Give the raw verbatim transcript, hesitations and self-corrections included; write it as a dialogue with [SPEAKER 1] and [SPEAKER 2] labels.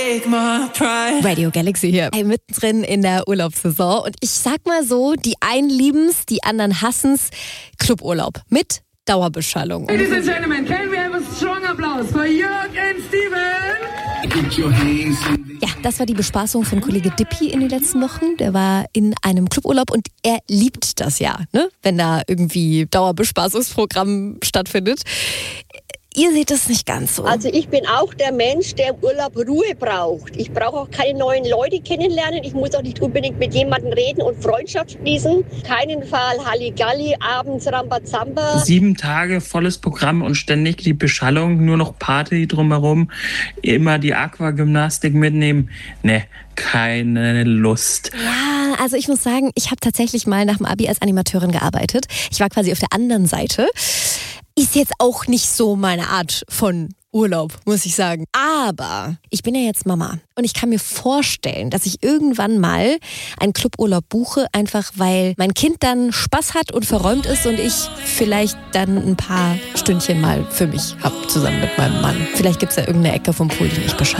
[SPEAKER 1] Radio Galaxy hier. Hey, mittendrin in der Urlaubssaison. Und ich sag mal so, die einen lieben's, die anderen hassen's. Cluburlaub mit Dauerbeschallung.
[SPEAKER 2] Ladies and gentlemen, can we have a strong applause for Jörg and Steven?
[SPEAKER 1] Ja, das war die Bespaßung von Kollege Dippi in den letzten Wochen. Der war in einem Cluburlaub und er liebt das ja, ne? Wenn da irgendwie Dauerbespaßungsprogramm stattfindet. Ihr seht es nicht ganz so.
[SPEAKER 3] Also ich bin auch der Mensch, der im Urlaub Ruhe braucht. Ich brauche auch keine neuen Leute kennenlernen. Ich muss auch nicht unbedingt mit jemandem reden und Freundschaft schließen. Keinen Fall Halligalli, abends Rambazamba.
[SPEAKER 4] Sieben Tage volles Programm und ständig die Beschallung, nur noch Party drumherum. Immer die Aquagymnastik mitnehmen. Ne, keine Lust.
[SPEAKER 1] Ja, also ich muss sagen, ich habe tatsächlich mal nach dem Abi als Animateurin gearbeitet. Ich war quasi auf der anderen Seite. Ist jetzt auch nicht so meine Art von Urlaub, muss ich sagen. Aber ich bin ja jetzt Mama und ich kann mir vorstellen, dass ich irgendwann mal einen Cluburlaub buche, einfach weil mein Kind dann Spaß hat und verräumt ist und ich vielleicht dann ein paar Stündchen mal für mich habe, zusammen mit meinem Mann. Vielleicht gibt es ja irgendeine Ecke vom Pool, die nicht Bescheid